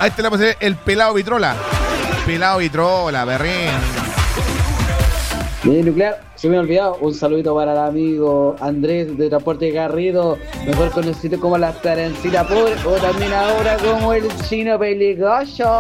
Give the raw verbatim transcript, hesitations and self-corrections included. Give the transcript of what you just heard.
Ahí te la pasé el pelado Vitrola. Pelado Vitrola, berrín. Bien, nuclear, se me ha olvidado. Un saludito para el amigo Andrés de Transporte Garrido, mejor conocido como la Tarancita Pobre, o también ahora como el Chino Peligroso.